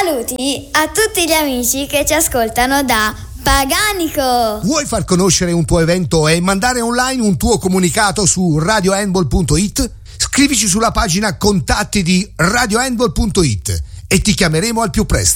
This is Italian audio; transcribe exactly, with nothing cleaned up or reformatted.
Saluti a tutti gli amici che ci ascoltano da Paganico. Vuoi far conoscere un tuo evento e mandare online un tuo comunicato su radio handball punto it? Scrivici sulla pagina contatti di radio handball punto it e ti chiameremo al più presto.